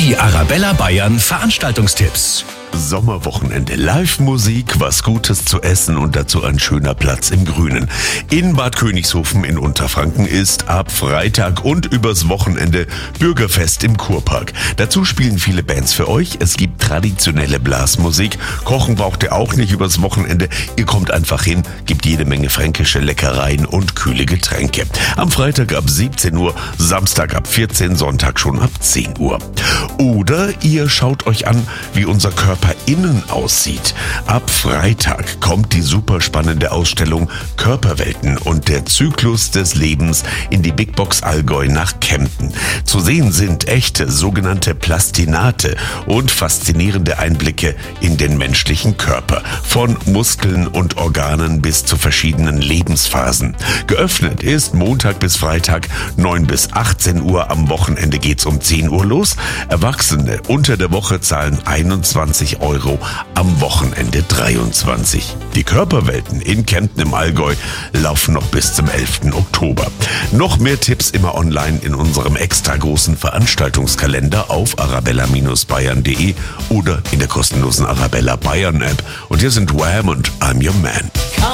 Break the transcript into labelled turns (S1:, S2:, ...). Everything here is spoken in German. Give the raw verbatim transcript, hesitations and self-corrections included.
S1: Die Arabella Bayern Veranstaltungstipps.
S2: Sommerwochenende, Live-Musik, was Gutes zu essen und dazu ein schöner Platz im Grünen. In Bad Königshofen in Unterfranken ist ab Freitag und übers Wochenende Bürgerfest im Kurpark. Dazu spielen viele Bands für euch. Es gibt traditionelle Blasmusik. Kochen braucht ihr auch nicht übers Wochenende. Ihr kommt einfach hin, gibt jede Menge fränkische Leckereien und kühle Getränke. Am Freitag ab siebzehn Uhr, Samstag ab vierzehn, Sonntag schon ab zehn Uhr. Oder ihr schaut euch an, wie unser Körper innen aussieht. Ab Freitag kommt die super spannende Ausstellung Körperwelten und der Zyklus des Lebens in die Big Box Allgäu nach Kempten. Zu sehen sind echte sogenannte Plastinate und faszinierende Einblicke in den menschlichen Körper. Von Muskeln und Organen bis zu verschiedenen Lebensphasen. Geöffnet ist Montag bis Freitag neun bis achtzehn Uhr. Am Wochenende geht's um zehn Uhr los. Erwachsene unter der Woche zahlen einundzwanzig Euro, am Wochenende dreiundzwanzig. Die Körperwelten in Kempten im Allgäu laufen noch bis zum elften Oktober. Noch mehr Tipps immer online in unserem extra großen Veranstaltungskalender auf arabella Bindestrich bayern punkt de oder in der kostenlosen Arabella Bayern App. Und hier sind Wham und I'm Your Man.